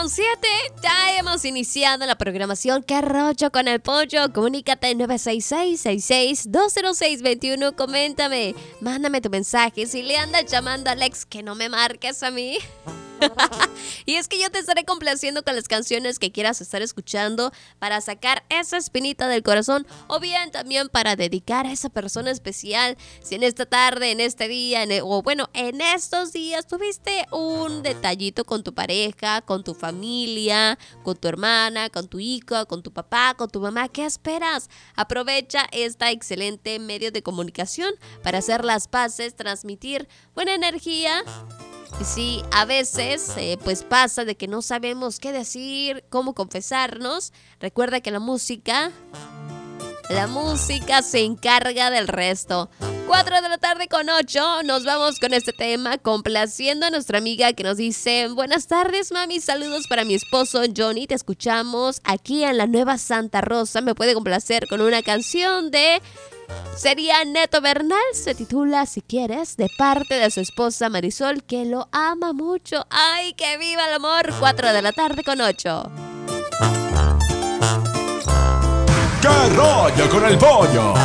7:07, ya hemos iniciado la programación ¿Qué rollo con el pollo? Comunícate 966-66-20621, coméntame, mándame tu mensaje. Si le andas llamando a Alex, que no me marques a mí. Y es que yo te estaré complaciendo con las canciones que quieras estar escuchando para sacar esa espinita del corazón, o bien también para dedicar a esa persona especial. Si en esta tarde, en este día, en estos días tuviste un detallito con tu pareja, con tu familia, con tu hermana, con tu hijo, con tu papá, con tu mamá, ¿qué esperas? Aprovecha esta excelente medio de comunicación para hacer las paces, transmitir buena energía. Y sí, a veces pues pasa de que no sabemos qué decir, cómo confesarnos. Recuerda que la música se encarga del resto. 4:08, nos vamos con este tema, complaciendo a nuestra amiga que nos dice: buenas tardes, mami, saludos para mi esposo Johnny, te escuchamos aquí en la Nueva Santa Rosa. Me puede complacer con una canción de... Sería Neto Bernal, se titula Si quieres, de parte de su esposa Marisol, que lo ama mucho. ¡Ay, que viva el amor! 4:08. ¿Qué rollo con el pollo?